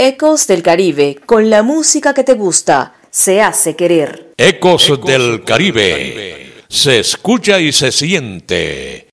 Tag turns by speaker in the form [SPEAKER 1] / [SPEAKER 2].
[SPEAKER 1] Ecos del Caribe, con la música que te gusta, se hace querer.
[SPEAKER 2] Ecos del Caribe, se escucha y se siente.